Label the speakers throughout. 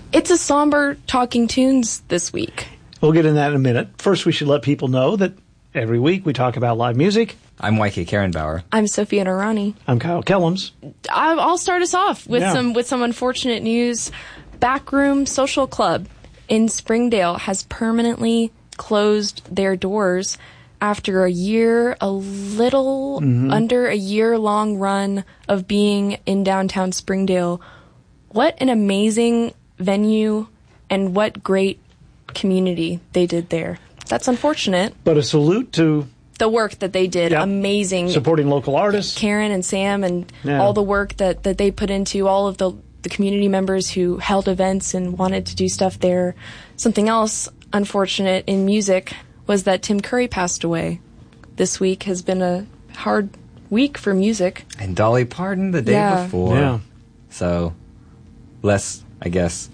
Speaker 1: It's a somber Talking Tunes this week.
Speaker 2: We'll get into that in a minute. First, we should let people know that every week we talk about live music.
Speaker 3: I'm YK Karenbauer.
Speaker 1: I'm Sophia Narani.
Speaker 2: I'm Kyle Kellums.
Speaker 1: I'll start us off with some unfortunate news. Backroom Social Club in Springdale has permanently closed their doors after a little under a year-long run of being in downtown Springdale. What an amazing venue and what great community they did there. That's unfortunate.
Speaker 2: But a salute to
Speaker 1: the work that they did. Yep. Amazing.
Speaker 2: Supporting local artists.
Speaker 1: Karen and Sam and all the work that they put into all of the community members who held events and wanted to do stuff there. Something else unfortunate in music was that Tim Curry passed away. This week has been a hard week for music.
Speaker 3: And Dolly Parton the day before.
Speaker 2: Yeah.
Speaker 3: So, less, I guess,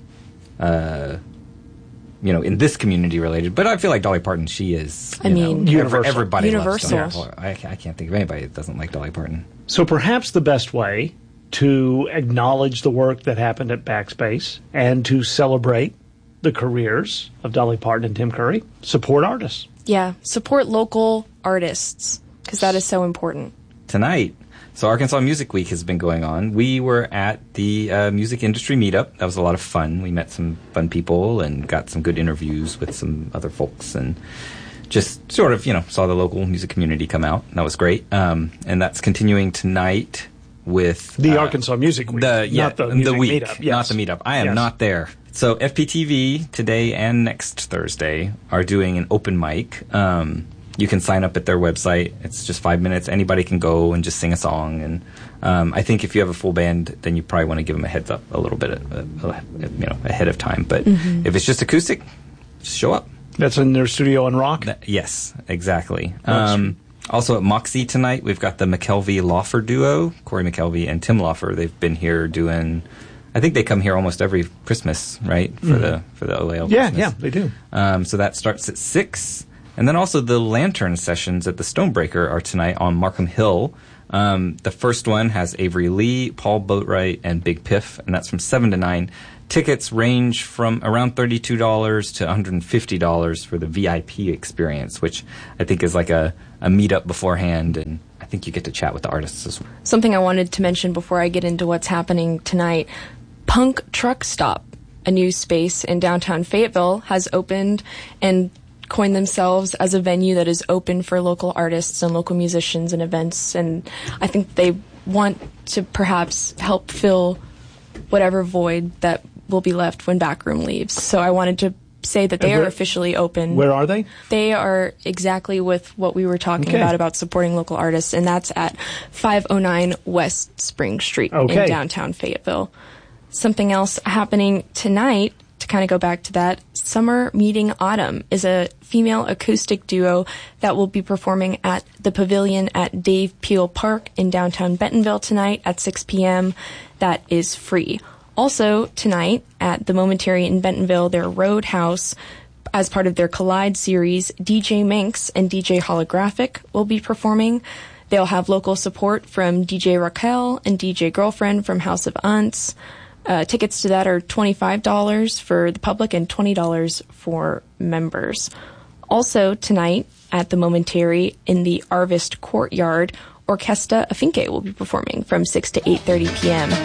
Speaker 3: in this community related. But I feel like Dolly Parton, she is,
Speaker 2: universal.
Speaker 3: Everybody
Speaker 1: universal.
Speaker 3: loves Dolly Parton. I can't think of anybody that doesn't like Dolly Parton.
Speaker 2: So perhaps the best way to acknowledge the work that happened at Backspace and to celebrate the careers of Dolly Parton and Tim Curry, support artists.
Speaker 1: Yeah, support local artists, because that is so important.
Speaker 3: Tonight, so Arkansas Music Week has been going on. We were at the music industry meetup. That was a lot of fun. We met some fun people and got some good interviews with some other folks and just sort of, saw the local music community come out. That was great. And that's continuing tonight with
Speaker 2: the Arkansas Music Week, not the music
Speaker 3: week,
Speaker 2: meetup. Yes.
Speaker 3: Not the meetup. I am not there. So FPTV today and next Thursday are doing an open mic. You can sign up at their website. It's just 5 minutes. Anybody can go and just sing a song. And I think if you have a full band, then you probably want to give them a heads up a little bit, ahead of time. But if it's just acoustic, just show up.
Speaker 2: That's in their studio on Rock?
Speaker 3: Yes, exactly. Also at Moxie tonight, we've got the McKelvey-Laufer duo, Corey McKelvey and Tim Laufer. They've been here doing, I think they come here almost every Christmas, right, for the OAL Christmas.
Speaker 2: Yeah, they do.
Speaker 3: So that starts at 6. And then also the Lantern sessions at the Stonebreaker are tonight on Markham Hill. The first one has Avery Lee, Paul Boatwright, and Big Piff, and that's from 7 to 9. Tickets range from around $32 to $150 for the VIP experience, which I think is like a meetup beforehand, and I think you get to chat with the artists as well.
Speaker 1: Something I wanted to mention before I get into what's happening tonight, Punk Truck Stop, a new space in downtown Fayetteville, has opened and coined themselves as a venue that is open for local artists and local musicians and events, and I think they want to perhaps help fill whatever void that will be left when Backroom leaves. So I wanted to say that they are officially open.
Speaker 2: Where are they?
Speaker 1: They are exactly with what we were talking about supporting local artists, and that's at 509 West Spring Street in downtown Fayetteville. Something else happening tonight, to kind of go back to that, Summer Meeting Autumn is a female acoustic duo that will be performing at the Pavilion at Dave Peel Park in downtown Bentonville tonight at 6 p.m. That is free. Also tonight at the Momentary in Bentonville, their Roadhouse, as part of their Collide series, DJ Minx and DJ Holographic will be performing. They'll have local support from DJ Raquel and DJ Girlfriend from House of Aunts. Tickets to that are $25 for the public and $20 for members. Also tonight at the Momentary in the Arvist Courtyard, Orquesta Afinque will be performing from 6 to 8:30 p.m.